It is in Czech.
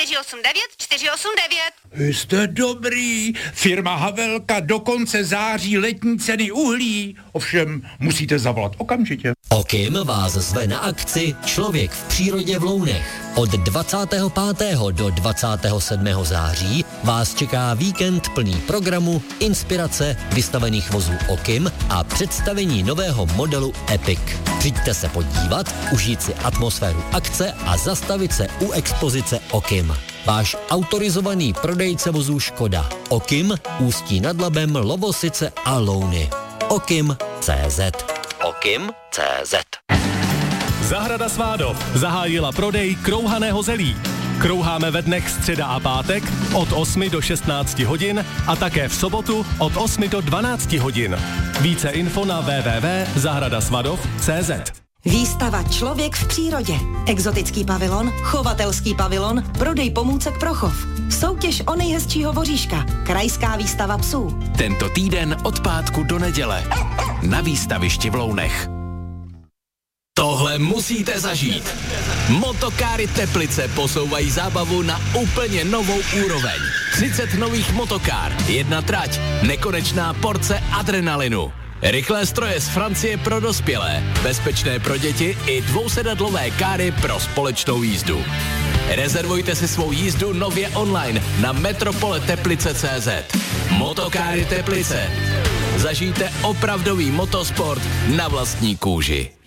489 489. Jste dobrý. Firma Havelka do konce září letní ceny uhlí. Ovšem, musíte zavolat okamžitě. Okim vás zve na akci Člověk v přírodě v Lounech. Od 25. do 27. září vás čeká víkend plný programu, inspirace, vystavených vozů Okim a představení nového modelu Epic. Přijďte se podívat, užít si atmosféru akce a zastavit se u expozice Okim. Váš autorizovaný prodejce vozů Škoda. Okim, Ústí nad Labem, Lovosice a Louny. Okim.cz. Okim.cz. Zahrada Svádov zahájila prodej krouhaného zelí. Krouháme ve dnech středa a pátek od 8 do 16 hodin a také v sobotu od 8 do 12 hodin. Více info na www.zahradasvadov.cz. Výstava Člověk v přírodě. Exotický pavilon, chovatelský pavilon, prodej pomůcek pro chov. Soutěž o nejhezčího voříška. Krajská výstava psů. Tento týden od pátku do neděle. Na výstavišti v Lounech. Tohle musíte zažít. Motokáry Teplice posouvají zábavu na úplně novou úroveň. 30 nových motokár, 1 trať, nekonečná porce adrenalinu. Rychlé stroje z Francie pro dospělé, bezpečné pro děti i dvousedadlové káry pro společnou jízdu. Rezervujte si svou jízdu nově online na metropoleteplice.cz. Motokáry Teplice. Zažijte opravdový motosport na vlastní kůži.